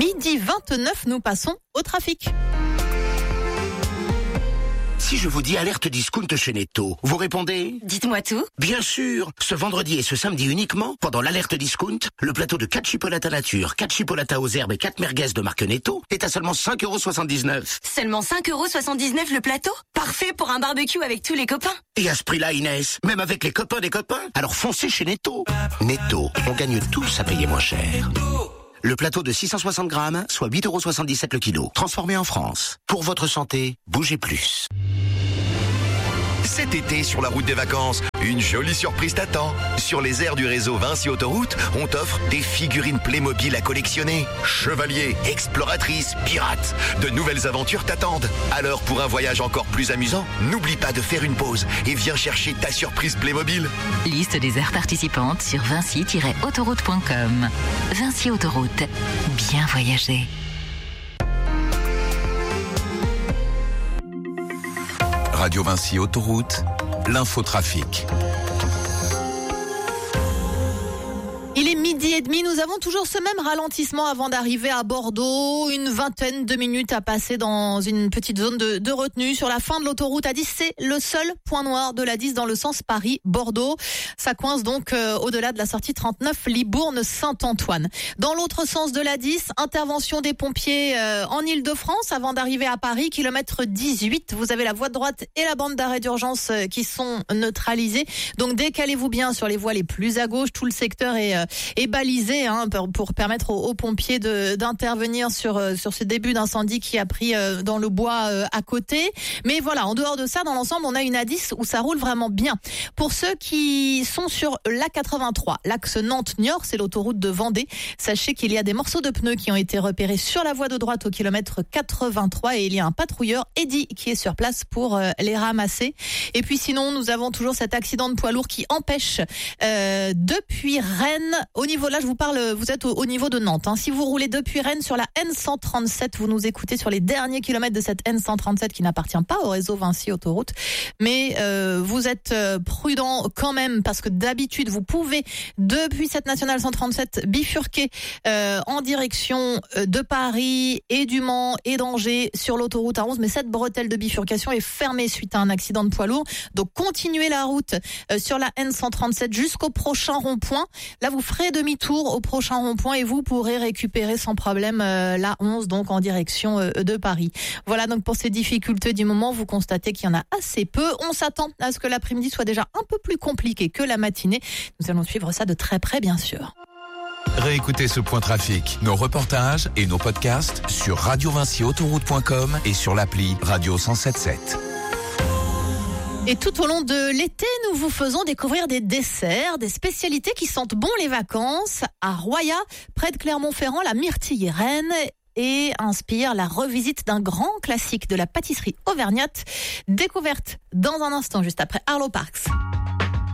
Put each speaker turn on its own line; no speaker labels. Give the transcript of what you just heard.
Midi 29, nous passons au trafic.
Si je vous dis alerte discount chez Netto, vous répondez ?
Dites-moi tout.
Bien sûr. Ce vendredi et ce samedi uniquement, pendant l'alerte discount, le plateau de 4 chipolatas nature, 4 chipolatas aux herbes et 4 merguez de marque Netto est à seulement 5,79 €.
Seulement 5,79 € le plateau ? Parfait pour un barbecue avec tous les copains.
Et à ce prix-là, Inès, même avec les copains des copains, alors foncez chez Netto. Netto, on gagne tous à payer moins cher. Le plateau de 660 grammes, soit 8,77 € le kilo. Transformé en France. Pour votre santé, bougez plus.
Cet été, sur la route des vacances, une jolie surprise t'attend. Sur les aires du réseau Vinci Autoroute, on t'offre des figurines Playmobil à collectionner. Chevaliers, exploratrices, pirates, de nouvelles aventures t'attendent. Alors, pour un voyage encore plus amusant, n'oublie pas de faire une pause et viens chercher ta surprise Playmobil.
Liste des aires participantes sur vinci-autoroute.com. Vinci Autoroute. Bien voyager.
Radio Vinci Autoroute, l'infotrafic.
Il est 12h30, nous avons toujours ce même ralentissement avant d'arriver à Bordeaux. Une vingtaine de minutes à passer dans une petite zone de retenue sur la fin de l'autoroute A10. C'est le seul point noir de l'A10 dans le sens Paris-Bordeaux. Ça coince donc au-delà de la sortie 39 Libourne-Saint-Antoine. Dans l'autre sens de l'A10, intervention des pompiers en Ile-de-France avant d'arriver à Paris, kilomètre 18. Vous avez la voie de droite et la bande d'arrêt d'urgence qui sont neutralisées. Donc décalez-vous bien sur les voies les plus à gauche. Tout le secteur est balisé pour permettre aux pompiers d'intervenir sur ce début d'incendie qui a pris dans le bois à côté. Mais voilà, en dehors de ça, dans l'ensemble, on a une A10 où ça roule vraiment bien. Pour ceux qui sont sur l'A83, l'axe Nantes-Niort, c'est l'autoroute de Vendée, sachez qu'il y a des morceaux de pneus qui ont été repérés sur la voie de droite au kilomètre 83 et il y a un patrouilleur, Eddy, qui est sur place pour les ramasser. Et puis sinon, nous avons toujours cet accident de poids lourd qui empêche depuis Rennes. Au niveau, là je vous parle, vous êtes au niveau de Nantes. Si vous roulez depuis Rennes sur la N137, vous nous écoutez sur les derniers kilomètres de cette N137 qui n'appartient pas au réseau Vinci Autoroute. Mais vous êtes prudent quand même parce que d'habitude vous pouvez depuis cette nationale 137 bifurquer en direction de Paris et du Mans et d'Angers sur l'autoroute A11. Mais cette bretelle de bifurcation est fermée suite à un accident de poids lourd. Donc continuez la route sur la N137 jusqu'au prochain rond-point. Là, vous ferez demi-tour au prochain rond-point et vous pourrez récupérer sans problème la 11, donc en direction de Paris. Voilà donc pour ces difficultés du moment, vous constatez qu'il y en a assez peu. On s'attend à ce que l'après-midi soit déjà un peu plus compliqué que la matinée. Nous allons suivre ça de très près, bien sûr.
Réécoutez ce point trafic, nos reportages et nos podcasts sur radiovinciautoroute.com et sur l'appli Radio 107.7.
Et tout au long de l'été, nous vous faisons découvrir des desserts, des spécialités qui sentent bon les vacances. À Roya, près de Clermont-Ferrand, la myrtille reine et inspire la revisite d'un grand classique de la pâtisserie auvergnate. Découverte dans un instant, juste après Arlo Parks.